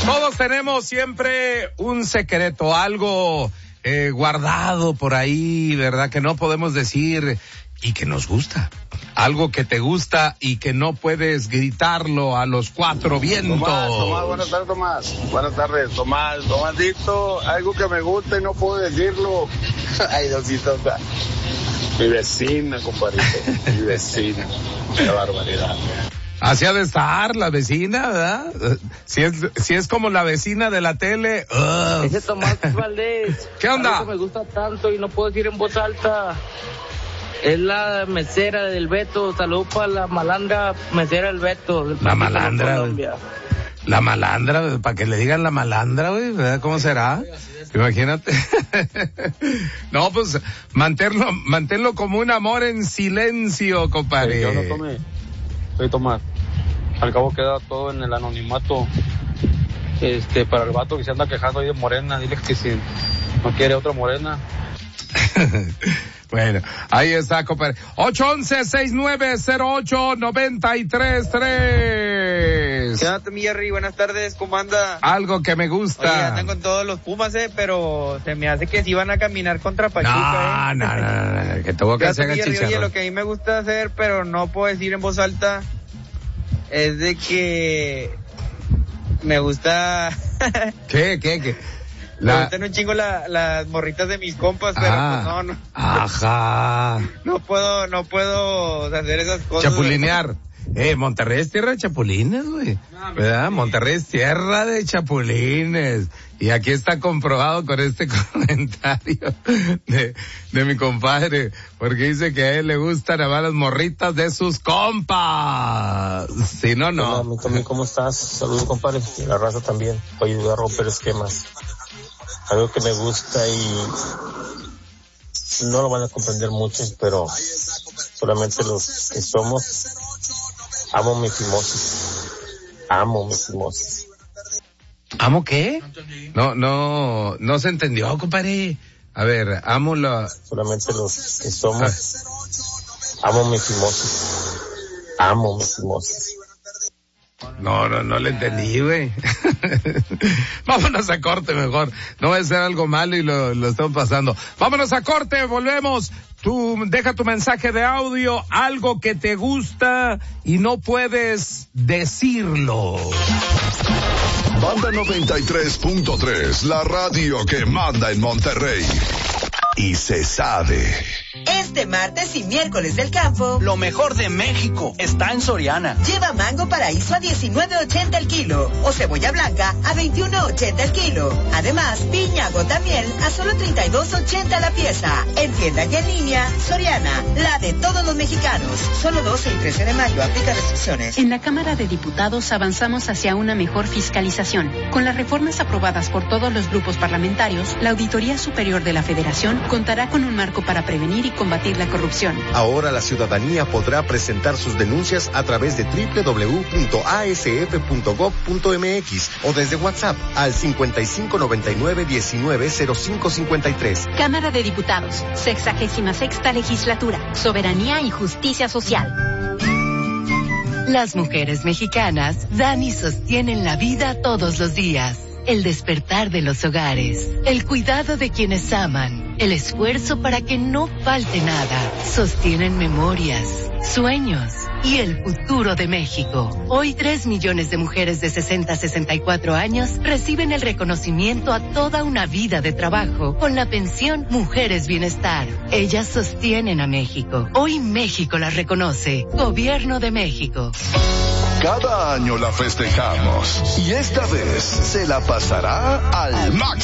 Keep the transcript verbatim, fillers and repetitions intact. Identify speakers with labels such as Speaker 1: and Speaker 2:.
Speaker 1: Todos tenemos siempre un secreto, algo eh, guardado por ahí, ¿verdad? Que no podemos decir y que nos gusta. Algo que te gusta y que no puedes gritarlo a los cuatro vientos.
Speaker 2: Tomás, Tomás, buenas tardes, Tomás. Buenas tardes, Tomás. Tomásito, algo que me gusta y no puedo decirlo. Ay, Diosito. Mi vecina, compadrito. Mi vecina. Qué barbaridad.
Speaker 1: Así ha de estar la vecina, ¿verdad? Si es, si es como la vecina de la tele. Uh.
Speaker 3: Ese Tomás Valdés.
Speaker 1: ¿Qué onda?
Speaker 3: Algo que me gusta tanto y no puedo decir en voz alta. Es la mesera del Beto. Saludos para la malandra mesera del Beto. Del
Speaker 1: la malandra. La malandra, para que le digan la malandra, güey, ¿verdad? ¿Cómo será? Imagínate. No, pues, mantenerlo, manténlo como un amor en silencio, compadre.
Speaker 4: Yo no tome. Soy Tomás. Al cabo queda todo en el anonimato. Este, para el vato que se anda quejando ahí de morena, dile que si no quiere otra morena.
Speaker 1: Bueno, ahí está, compadre. ocho once, sesenta y nueve cero ocho, noventa y tres tres.
Speaker 5: ¿Qué onda, mi Jerry? Buenas tardes, ¿cómo anda?
Speaker 1: Algo que me gusta.
Speaker 5: Oye, andan con todos los Pumas, eh, pero se me hace que sí van a caminar contra Pachuca,
Speaker 1: no,
Speaker 5: eh.
Speaker 1: No, no, no, no, que tengo que hacer chicharrón.
Speaker 5: Oye, lo que a mí me gusta hacer, pero no puedo decir en voz alta, es de que me gusta...
Speaker 1: ¿Qué, qué, qué?
Speaker 5: La... Me gustan un chingo la, las morritas de mis compas, pero
Speaker 1: ah,
Speaker 5: pues no, no.
Speaker 1: Ajá.
Speaker 5: No puedo, no puedo hacer esas cosas.
Speaker 1: Chapulinear. Eh, Monterrey es tierra de chapulines, güey. ¿Verdad? Monterrey es tierra de chapulines. Y aquí está comprobado con este comentario de, de mi compadre, porque dice que a él le gustan nada más las morritas de sus compas. Si no, no.
Speaker 6: Hola, también, ¿cómo estás? Saludos, compadre. Y la raza también. Voy a ayudar a romper esquemas. Algo que me gusta y no lo van a comprender muchos, pero solamente los que somos. Amo mi fimosis. Amo mi fimosis.
Speaker 1: ¿Amo qué? No, no, no se entendió, compadre. A ver, amo la...
Speaker 6: Solamente los que somos. Ah. Amo mi fimosis. Amo mi fimosis.
Speaker 1: No, no, no le entendí, güey. Vámonos a corte mejor. No va a ser algo malo y lo, lo estamos pasando. Vámonos a corte, volvemos. Tú deja tu mensaje de audio, algo que te gusta y no puedes decirlo.
Speaker 7: Banda noventa y tres punto tres, la radio que manda en Monterrey. Y se sabe.
Speaker 8: Este martes y miércoles del campo,
Speaker 9: lo mejor de México está en Soriana.
Speaker 8: Lleva mango paraíso a diecinueve ochenta el kilo o cebolla blanca a veintiuno ochenta el kilo. Además, piña gota miel a solo treinta y dos ochenta la pieza. En tienda y en línea, Soriana, la de todos los mexicanos. Solo doce y trece de mayo, aplica restricciones.
Speaker 10: En la Cámara de Diputados avanzamos hacia una mejor fiscalización. Con las reformas aprobadas por todos los grupos parlamentarios, la Auditoría Superior de la Federación contará con un marco para prevenir y combatir la corrupción.
Speaker 11: Ahora la ciudadanía podrá presentar sus denuncias a través de doble u doble u doble u punto a s f punto gob punto m x o desde WhatsApp al cincuenta y cinco noventa y nueve diecinueve cero cinco cincuenta y tres.
Speaker 10: Cámara de Diputados, sexagésima sexta legislatura, soberanía y justicia social.
Speaker 12: Las mujeres mexicanas dan y sostienen la vida todos los días. El despertar de los hogares, el cuidado de quienes aman, el esfuerzo para que no falte nada, sostienen memorias, sueños y el futuro de México. Hoy tres millones de mujeres de sesenta a sesenta y cuatro años reciben el reconocimiento a toda una vida de trabajo con la pensión Mujeres Bienestar. Ellas sostienen a México. Hoy México las reconoce. Gobierno de México.
Speaker 7: Cada año la festejamos y esta vez se la pasará al máximo.